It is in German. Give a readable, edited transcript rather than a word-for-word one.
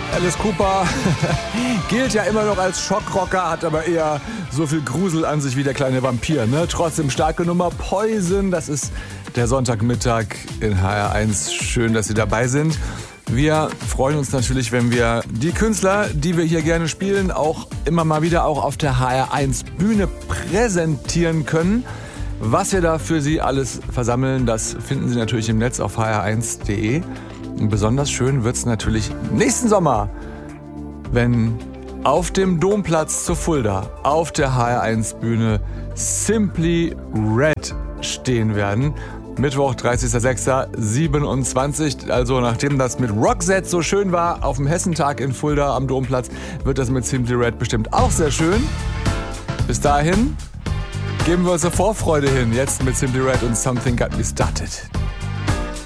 Alice Cooper gilt ja immer noch als Schockrocker, hat aber eher so viel Grusel an sich wie der kleine Vampir. Ne? Trotzdem starke Nummer Poison, das ist der Sonntagmittag in HR1. Schön, dass Sie dabei sind. Wir freuen uns natürlich, wenn wir die Künstler, die wir hier gerne spielen, auch immer mal wieder auch auf der HR1 Bühne präsentieren können. Was wir da für Sie alles versammeln, das finden Sie natürlich im Netz auf hr1.de. Und besonders schön wird's natürlich nächsten Sommer, wenn auf dem Domplatz zu Fulda auf der HR1 Bühne Simply Red stehen werden. Mittwoch, 30.06.27. Also nachdem das mit Roxette so schön war auf dem Hessentag in Fulda am Domplatz, wird das mit Simply Red bestimmt auch sehr schön. Bis dahin geben wir uns eine Vorfreude hin. Jetzt mit Simply Red und Something Got Me Started.